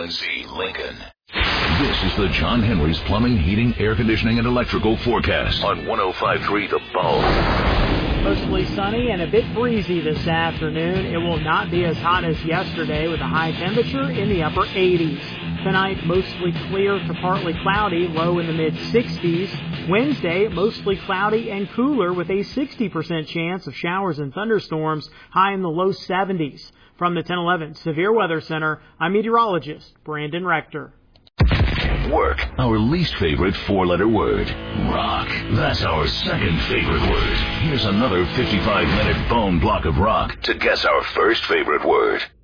UNC Lincoln. This is the John Henry's Plumbing, Heating, Air Conditioning, and Electrical Forecast on 105.3 The Bone. Mostly sunny and a bit breezy this afternoon. It will not be as hot as yesterday with a high temperature in the upper 80s. Tonight, mostly clear to partly cloudy, low in the mid-60s. Wednesday, mostly cloudy and cooler with a 60% chance of showers and thunderstorms, high in the low 70s. From the 1011 Severe Weather Center, I'm meteorologist Brandon Rector. Work, our least favorite four-letter word. Rock, that's our second favorite word. Here's another 55-minute bone block of rock to guess our first favorite word.